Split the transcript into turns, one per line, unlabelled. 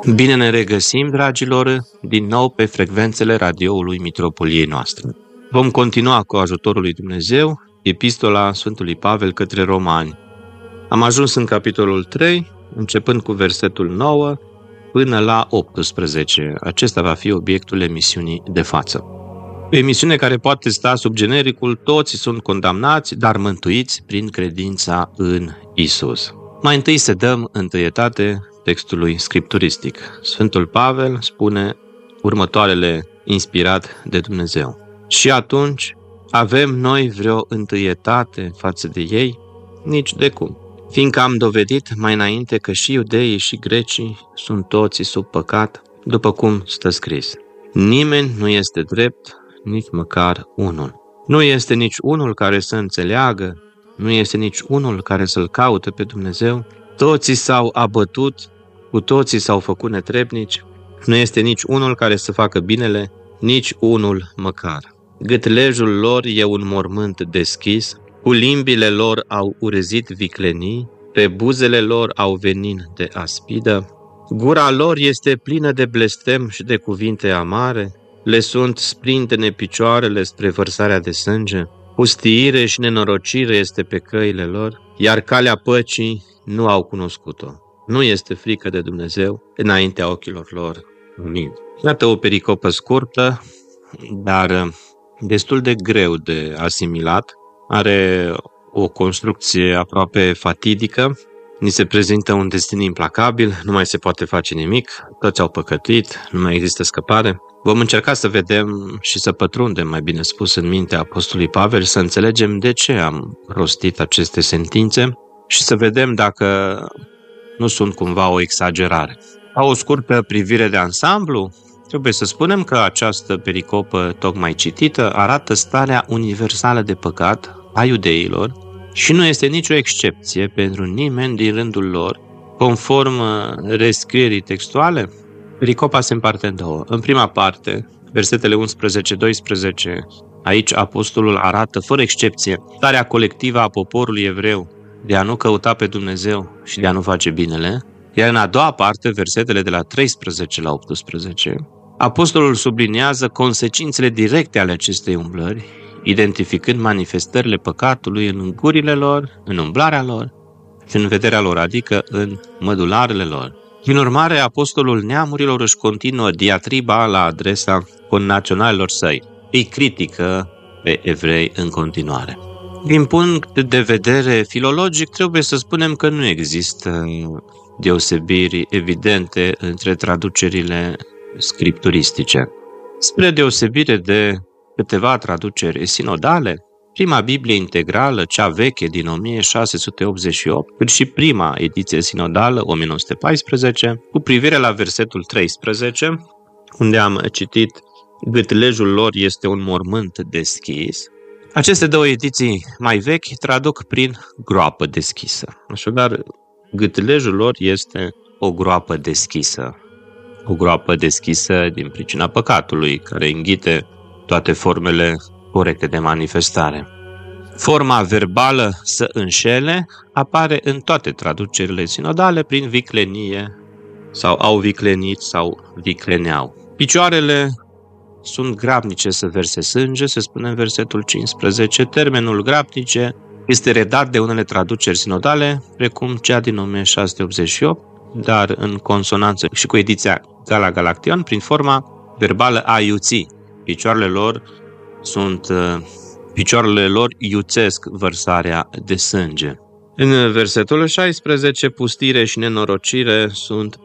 Bine ne regăsim, dragilor, din nou pe frecvențele radioului Mitropoliei noastre. Vom continua cu ajutorul lui Dumnezeu epistola Sfântului Pavel către Romani. Am ajuns în capitolul 3, începând cu versetul 9 până la 18. Acesta va fi obiectul emisiunii de față. O emisiune care poate sta sub genericul toți sunt condamnați, dar mântuiți prin credința în Isus. Mai întâi să dăm întâietate textului scripturistic. Sfântul Pavel spune următoarele inspirat de Dumnezeu. Și atunci avem noi vreo întâietate față de ei? Nici de cum. Fiindcă am dovedit mai înainte că și iudeii și grecii sunt toți sub păcat, după cum stă scris. Nimeni nu este drept, nici măcar unul. Nu este nici unul care să înțeleagă, nu este nici unul care să-L caute pe Dumnezeu. Toții s-au abătut, cu toții s-au făcut netrebnici, nu este nici unul care să facă binele, nici unul măcar. Gâtlejul lor e un mormânt deschis, cu limbile lor au urezit viclenii, pe buzele lor au venin de aspidă, gura lor este plină de blestem și de cuvinte amare, le sunt sprintene picioarele spre vărsarea de sânge, pustiire și nenorocire este pe căile lor, iar calea păcii nu au cunoscut-o. Nu este frică de Dumnezeu înaintea ochilor lor umili. Iată o pericopă scurtă, dar destul de greu de asimilat. Are o construcție aproape fatidică. Ni se prezintă un destin implacabil, nu mai se poate face nimic, toți au păcătuit, nu mai există scăpare. Vom încerca să vedem și să pătrundem, mai bine spus, în mintea Apostolului Pavel, să înțelegem de ce am rostit aceste sentințe și să vedem dacă nu sunt cumva o exagerare. La o scurtă privire de ansamblu, trebuie să spunem că această pericopă tocmai citită arată starea universală de păcat a iudeilor și nu este nicio excepție pentru nimeni din rândul lor. Conform rescrierii textuale, pericopa se împarte în două. În prima parte, versetele 11-12, aici apostolul arată fără excepție starea colectivă a poporului evreu de a nu căuta pe Dumnezeu și de a nu face binele, iar în a doua parte, versetele de la 13 la 18, apostolul subliniază consecințele directe ale acestei umblări, identificând manifestările păcatului în gurile lor, în umblarea lor și în vederea lor, adică în mădularele lor. Prin urmare, apostolul neamurilor își continuă diatriba la adresa connaționalilor săi. Îi critică pe evrei în continuare. Din punct de vedere filologic, trebuie să spunem că nu există deosebiri evidente între traducerile scripturistice. Spre deosebire de câteva traduceri sinodale, prima Biblie integrală, cea veche din 1688, cât și prima ediție sinodală, 1914, cu privire la versetul 13, unde am citit gâtlejul lor este un mormânt deschis. Aceste două ediții mai vechi traduc prin groapă deschisă. Așadar, gâtlejul lor este o groapă deschisă. O groapă deschisă din pricina păcatului, care înghite toate formele corecte de manifestare. Forma verbală să înșele apare în toate traducerile sinodale prin viclenie sau au viclenit sau vicleneau. Picioarele sunt grabnice să verse sânge, se spune în versetul 15. Termenul grabnice este redat de unele traduceri sinodale, precum cea din 1688, dar în consonanță și cu ediția Gala Galaction, prin forma verbală a iuți. Picioarele lor iuțesc vărsarea de sânge. În versetul 16, pustire și nenorocire sunt